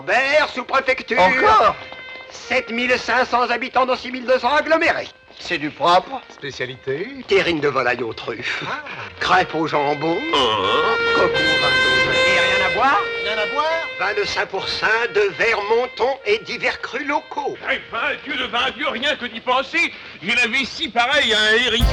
Norbert, sous-préfecture. Encore 7500 habitants dans 6200 agglomérés. C'est du propre. Spécialité? Terrine de volaille aux truffes. Crêpes au jambon. Coco au vin d'Auvergne. Et rien à boire? Rien à boire? Vin de 5%, de verre monton et divers crus locaux. Vin Dieu, rien que d'y penser. J'ai la vessie pareille à un hérisson.